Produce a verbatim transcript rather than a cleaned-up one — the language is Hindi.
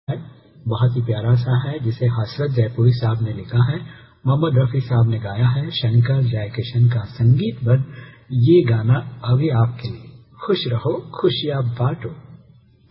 है, बहुत ही प्यारा सा है, जिसे हसरत जयपुरी साहब ने लिखा है, मोहम्मद रफी साहब ने गाया है, शंकर जयकिशन का संगीतबद्ध ये गाना अभी आपके लिए। खुश रहो, खुशियां बांटो।